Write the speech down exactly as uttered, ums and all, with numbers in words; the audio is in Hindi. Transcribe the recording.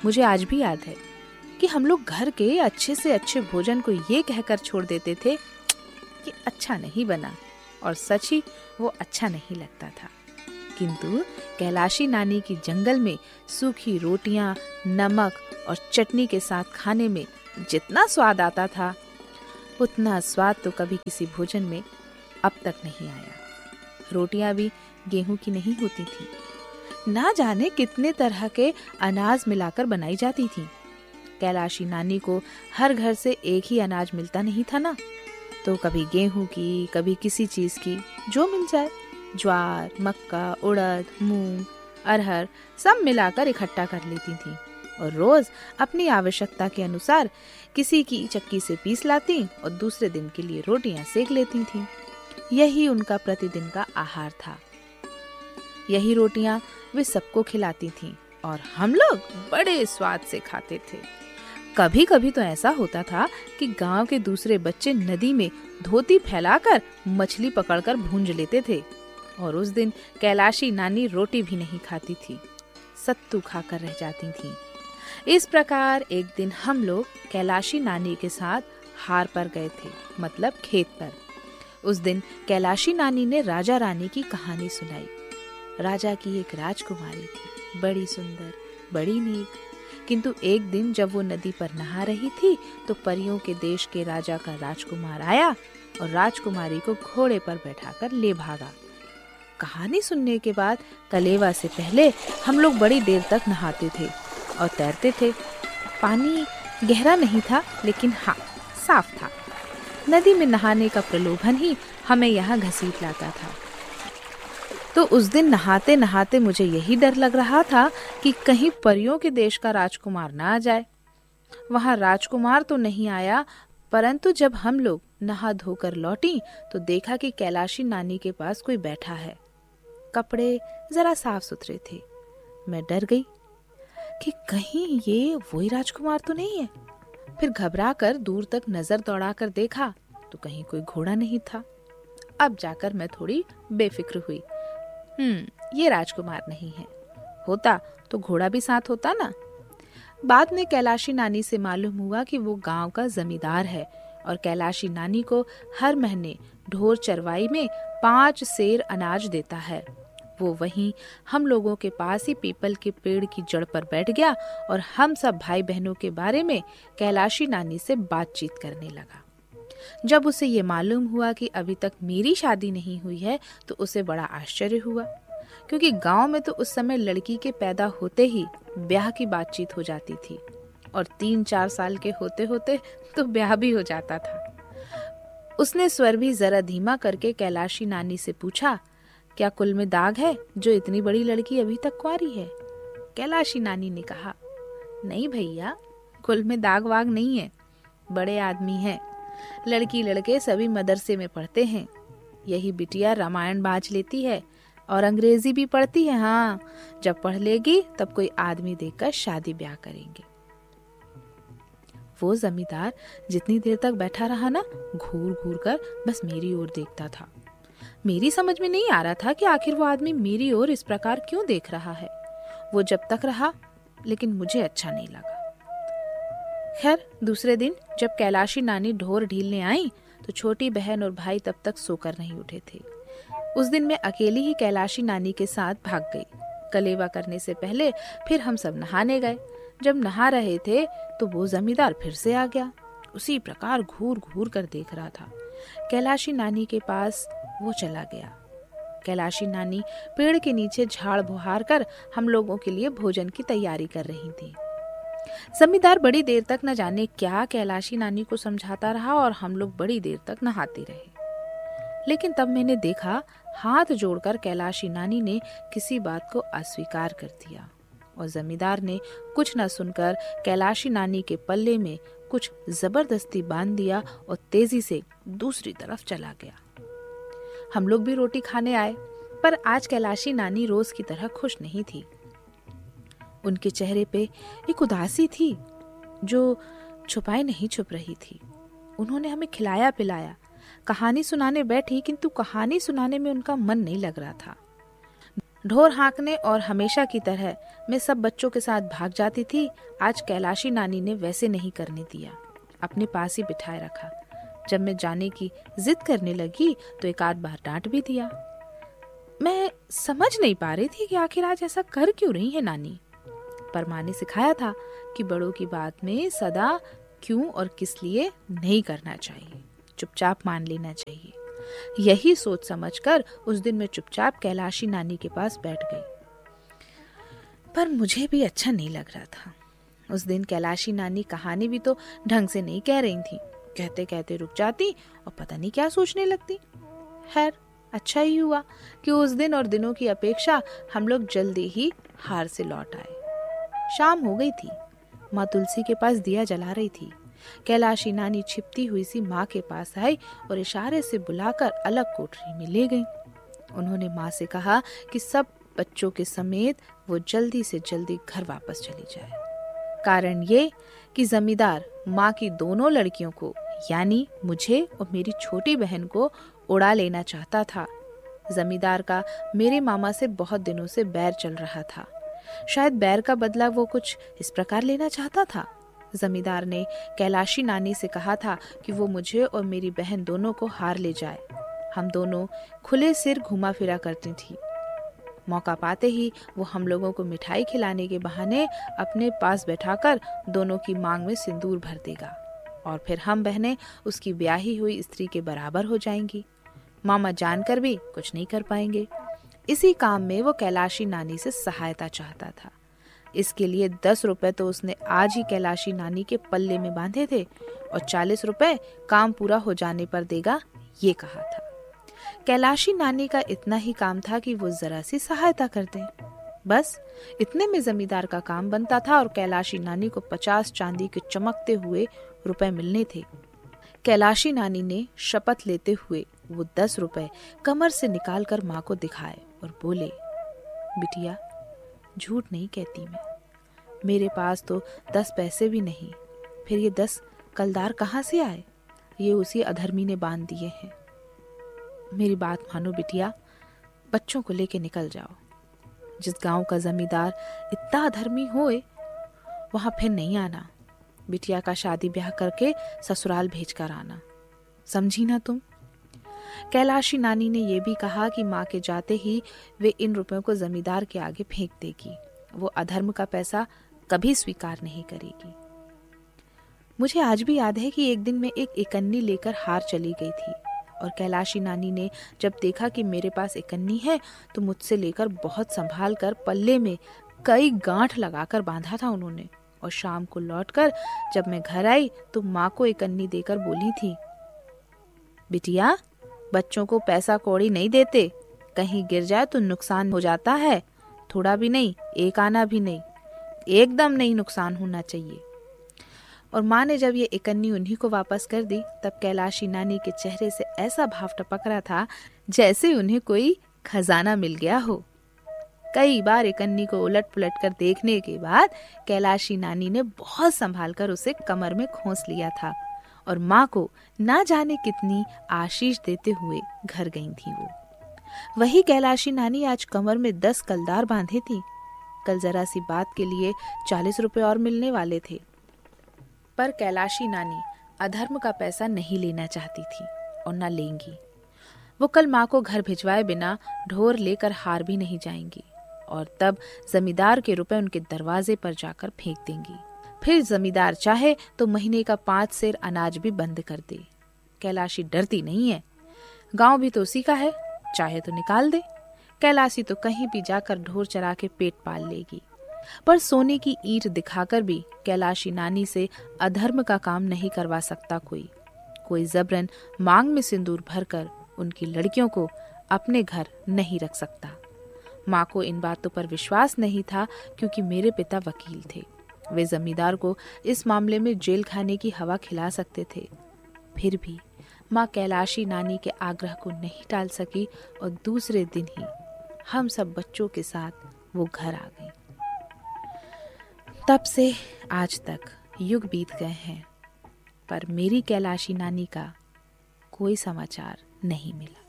मुझे आज भी याद है कि हम लोग घर के अच्छे से अच्छे भोजन को ये कहकर छोड़ देते थे कि अच्छा नहीं बना, और सच ही वो अच्छा नहीं लगता था। किंतु कैलाशी नानी की जंगल में सूखी रोटियां, नमक और चटनी के साथ खाने में जितना स्वाद आता था, उतना स्वाद तो कभी किसी भोजन में अब तक नहीं आया। रोटियां भी गेहूं की नहीं होती थी, ना जाने कितने तरह के अनाज मिलाकर बनाई जाती थी। कैलाशी नानी को हर घर से एक ही अनाज मिलता नहीं था ना, तो कभी गेहूं की, कभी किसी चीज की, जो मिल जाए। ज्वार, मक्का, उड़द, मूंग, अरहर सब मिलाकर इकट्ठा कर लेती थी और रोज अपनी आवश्यकता के अनुसार किसी की चक्की से पीस लाती और दूसरे दिन के लिए रोटियां सेक लेती थी। यही उनका प्रतिदिन का आहार था। यही रोटियां वे सबको खिलाती थीं और हम लोग बड़े स्वाद से खाते थे। कभी कभी तो ऐसा होता था कि गांव के दूसरे बच्चे नदी में धोती फैलाकर मछली पकड़कर भूंज लेते थे, और उस दिन कैलाशी नानी रोटी भी नहीं खाती थी, सत्तू खाकर रह जाती थी। इस प्रकार एक दिन हम लोग कैलाशी नानी के साथ हार पर गए थे, मतलब खेत पर। उस दिन कैलाशी नानी ने राजा रानी की कहानी सुनाई। राजा की एक राजकुमारी थी, बड़ी सुंदर, बड़ी नेक। किंतु एक दिन जब वो नदी पर नहा रही थी तो परियों के देश के राजा का राजकुमार आया और राजकुमारी को घोड़े पर बैठाकर ले भागा। कहानी सुनने के बाद कलेवा से पहले हम लोग बड़ी देर तक नहाते थे और तैरते थे। पानी गहरा नहीं था, लेकिन हाँ, साफ था। नदी में नहाने का प्रलोभन ही हमें यहाँ घसीट लाता था। तो उस दिन नहाते नहाते मुझे यही डर लग रहा था कि कहीं परियों के देश का राजकुमार ना आ जाए। वहाँ राजकुमार तो नहीं आया, परंतु जब हम लोग नहा धोकर लौटी तो देखा कि कैलाशी नानी के पास कोई बैठा है। कपड़े जरा साफ सुथरे थे। मैं डर गई कि कहीं ये वही राजकुमार तो नहीं है। फिर घबरा कर दूर तक नजर दौड़ाकर देखा तो कहीं कोई घोड़ा नहीं था। अब जाकर मैं थोड़ी बेफिक्र हुई। हम्म ये राजकुमार नहीं है, होता तो घोड़ा भी साथ होता ना। बाद में कैलाशी नानी से मालूम हुआ कि वो गांव का जमींदार है और कैलाशी नानी को हर महीने ढोर चरवाई में पांच सेर अनाज देता है। वो वहीं हम लोगों के पास ही पीपल के पेड़ की जड़ पर बैठ गया और हम सब भाई बहनों के बारे में कैलाशी नानी से बातचीत करने लगा। जब उसे ये मालूम हुआ कि अभी तक मेरी शादी नहीं हुई है तो उसे बड़ा आश्चर्य हुआ, क्योंकि गांव में तो उस समय लड़की के पैदा होते ही ब्याह की बातचीत हो जाती थी और तीन चार साल के होते होते तो ब्याह भी हो जाता था। उसने स्वर भी जरा धीमा करके कैलाशी नानी से पूछा, क्या कुल में दाग है जो इतनी बड़ी लड़की अभी तक कुंवारी है? कैलाशी नानी ने कहा, नहीं भैया, कुल में दाग वाग नहीं है, बड़े आदमी हैं। लड़की लड़के सभी मदरसे में पढ़ते हैं। यही बिटिया रामायण बाज लेती है और अंग्रेजी भी पढ़ती है। हाँ, जब पढ़ लेगी तब कोई आदमी देखकर शादी ब्याह करेंगे। वो जमींदार जितनी देर तक बैठा रहा ना, घूर घूर कर बस मेरी ओर देखता था। मेरी समझ में नहीं आ रहा था कि आखिर वो आदमी मेरी ओर इस प्रकार क्यों देख रहा है। वो जब तक रहा, लेकिन मुझे अच्छा नहीं लगा। खैर, दूसरे दिन जब कैलाशी नानी ढोर ढीलने आई तो छोटी बहन और भाई तब तक सोकर नहीं उठे थे। उस दिन मैं अकेली ही कैलाशी नानी के साथ भाग गई। कलेवा करने से पहले फिर हम सब नहाने गए। जब नहा रहे थे तो वो जमींदार फिर से आ गया। उसी प्रकार घूर घूर कर देख रहा था। कैलाशी नानी के पास वो चला गया। कैलाशी नानी पेड़ के नीचे झाड़ बुहार कर हम लोगों के लिए भोजन की तैयारी कर रही थी। जमींदार बड़ी देर तक न जाने क्या कैलाशी नानी को समझाता रहा और हम लोग बड़ी देर तक नहाते रहे। लेकिन तब मैंने देखा, हाथ जोड़कर कैलाशी नानी ने किसी बात को अस्वीकार कर दिया और जमींदार ने कुछ न सुनकर कैलाशी नानी के पल्ले में कुछ जबरदस्ती बांध दिया और तेजी से दूसरी तरफ चला गया। हम लोग भी रोटी खाने आए, पर आज कैलाशी नानी रोज की तरह खुश नहीं थी। उनके चेहरे पे एक उदासी थी जो छुपाए नहीं छुप रही थी। उन्होंने हमें खिलाया पिलाया, कहानी सुनाने बैठी, किंतु कहानी सुनाने में उनका मन नहीं लग रहा था। ढोर हाँकने और हमेशा की तरह मैं सब बच्चों के साथ भाग जाती थी, आज कैलाशी नानी ने वैसे नहीं करने दिया। अपने पास ही बिठाए रखा। जब मैं जाने की जिद करने लगी तो एक आध बार डांट भी दिया। मैं समझ नहीं पा रही थी कि आखिर आज ऐसा कर क्यों रही है नानी। पर माँ ने सिखाया था कि बड़ों की बात में सदा क्यों और किस लिए नहीं करना चाहिए, चुपचाप मान लेना चाहिए। यही सोच समझकर उस दिन मैं चुपचाप कैलाशी नानी के पास बैठ गई। पर मुझे भी अच्छा नहीं लग रहा था। उस दिन कैलाशी नानी कहानी भी तो ढंग से नहीं कह रही थी। कहते कहते रुक जाती और पता नहीं क्या सोचने लगती। खैर, अच्छा ही हुआ कि उस दिन और दिनों की अपेक्षा हम लोग जल्दी ही हार से लौट आए। शाम हो गई थी। माँ तुलसी के पास दिया जला रही थी। कैलाशी नानी छिपती हुई सी माँ के पास आई और इशारे से बुलाकर अलग कोठरी में ले गई। उन्होंने माँ से कहा कि सब बच्चों के समेत वो जल्दी से जल्दी घर वापस चली जाए। कारण ये कि जमींदार माँ की दोनों लड़कियों को, यानी मुझे और मेरी छोटी बहन को उड़ा लेना चाहता था। जमींदार का मेरे मामा से बहुत दिनों से बैर चल रहा था। शायद बैर का बदला वो कुछ इस प्रकार लेना चाहता था। जमींदार ने कैलाशी नानी से कहा था कि वो मुझे और मेरी बहन दोनों को हार ले जाए। हम दोनों खुले सिर घुमा फिरा करती थी। मौका पाते ही वो हम लोगों को मिठाई खिलाने के बहाने अपने पास बैठाकर दोनों की मांग में सिंदूर भर देगा और फिर हम बहनें उसकी ब्याही हुई स्त्री के बराबर हो जाएंगी। मामा जानकर भी कुछ नहीं कर पाएंगे। इसी काम में वो कैलाशी नानी से सहायता चाहता था। इसके लिए दस रुपए तो उसने आज ही कैलाशी नानी के पल्ले में बांधे थे और चालीस रुपए काम पूरा हो जाने पर देगा, ये कहा था। कैलाशी नानी का इतना ही काम था कि वो जरा सी सहायता कर दें। बस इतने में जमींदार का काम बनता था और कैलाशी नानी को पचास चांदी के चमकते हुए रुपए मिलने थे। कैलाशी नानी ने शपथ लेते हुए वो दस रुपए कमर से निकालकर माँ को दिखाए और बोले, बिटिया, झूठ नहीं कहती मैं, मेरे पास तो दस पैसे भी नहीं। फिर ये दस कलदार कहाँ से आए? ये उसी अधर्मी ने बांध दिए हैं। मेरी बात मानो बिटिया, बच्चों को लेके निकल जाओ। जिस गांव का जमींदार इतना अधर्मी होए, वहां फिर नहीं आना। बिटिया का शादी ब्याह करके ससुराल भेज कर आना, समझी ना तुम? कैलाशी नानी ने यह भी कहा कि माँ के जाते ही वे इन रुपयों को जमींदार के आगे फेंक देगी। वो अधर्म का पैसा कभी स्वीकार नहीं करेगी। मुझे आज भी याद है कि एक दिन मैं एक इकन्नी लेकर हार चली गई थी और कैलाशी नानी ने जब देखा कि मेरे पास इकन्नी है तो मुझसे लेकर बहुत संभाल कर पल्ले में कई गांठ लगाकर बांधा था उन्होंने। और शाम को लौटकर जब मैं घर आई तो माँ को इकन्नी देकर बोली थी, बिटिया, बच्चों को पैसा कौड़ी नहीं देते, कहीं गिर जाए तो नुकसान हो जाता है। थोड़ा भी नहीं, एक आना भी नहीं, एकदम नहीं नुकसान होना चाहिए। और माँ ने जब ये इकन्नी उन्हीं को वापस कर दी तब कैलाशी नानी के चेहरे से ऐसा भाव टपक रहा था जैसे उन्हें कोई खजाना मिल गया हो। कई बार इकन्नी को उलट पुलट कर देखने के बाद कैलाशी नानी ने बहुत संभाल कर उसे कमर में खोस लिया था और माँ को ना जाने कितनी आशीष देते हुए घर गई थी वो। वही कैलाशी नानी आज कमर में दस कलदार बांधे थी। कल जरा सी बात के लिए चालीस रुपए और मिलने वाले थे। पर कैलाशी नानी अधर्म का पैसा नहीं लेना चाहती थी और न लेंगी। वो कल माँ को घर भिजवाए बिना ढोर लेकर हार भी नहीं जाएंगी और तब जमींदार के रुपए उनके दरवाजे पर जाकर फेंक देंगी। फिर जमींदार चाहे तो महीने का पांच सेर अनाज भी बंद कर दे। कैलाशी डरती नहीं है। गांव भी तो उसी का है, चाहे तो निकाल दे। कैलाशी तो कहीं भी जाकर ढोर चरा के पेट पाल लेगी। पर सोने की ईंट दिखाकर भी कैलाशी नानी से अधर्म का काम नहीं करवा सकता कोई। कोई जबरन मांग में सिंदूर भरकर उनकी लड़कियों को अपने घर नहीं रख सकता। माँ को इन बातों पर विश्वास नहीं था क्योंकि मेरे पिता वकील थे। वे जमींदार को इस मामले में जेल खाने की हवा खिला सकते थे। फिर भी माँ कैलाशी नानी के आग्रह को नहीं टाल सकी और दूसरे दिन ही हम सब बच्चों के साथ वो घर आ गई। तब से आज तक युग बीत गए हैं, पर मेरी कैलाशी नानी का कोई समाचार नहीं मिला।